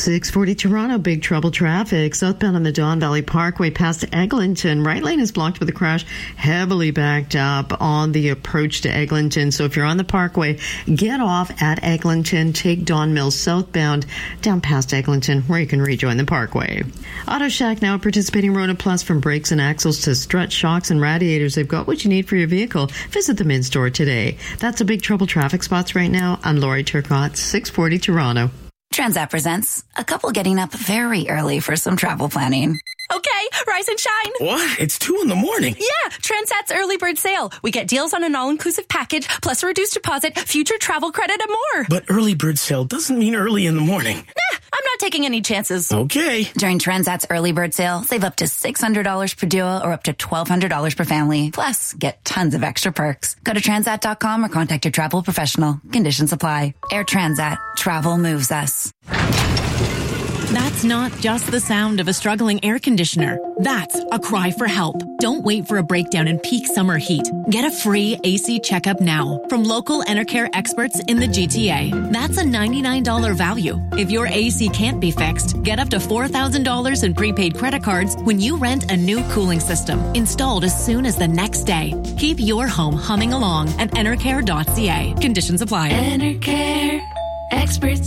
640 Toronto, big trouble traffic. Southbound on the Don Valley Parkway past Eglinton. Right lane is blocked with a crash, heavily backed up on the approach to Eglinton. So if you're on the Parkway, get off at Eglinton, take Don Mills southbound down past Eglinton, where you can rejoin the Parkway. Auto Shack now participating Rona Plus, from brakes and axles to strut shocks and radiators. They've got what you need for your vehicle. Visit them in store today. That's a big trouble traffic spots right now. I'm Lori Turcotte, 640 Toronto. Transat presents a couple getting up very early for some travel planning. Okay, rise and shine. What? It's 2 a.m. Yeah, Transat's early bird sale. We get deals on an all-inclusive package, plus a reduced deposit, future travel credit, and more. But early bird sale doesn't mean early in the morning. Nah, I'm not taking any chances. Okay. During Transat's early bird sale, save up to $600 per duo or up to $1,200 per family. Plus, get tons of extra perks. Go to Transat.com or contact your travel professional. Conditions apply. Air Transat. Travel moves us. That's not just the sound of a struggling air conditioner. That's a cry for help. Don't wait for a breakdown in peak summer heat. Get a free AC checkup now from local Enercare experts in the GTA. That's a $99 value. If your AC can't be fixed, get up to $4,000 in prepaid credit cards when you rent a new cooling system, installed as soon as the next day. Keep your home humming along at enercare.ca. Conditions apply. Enercare experts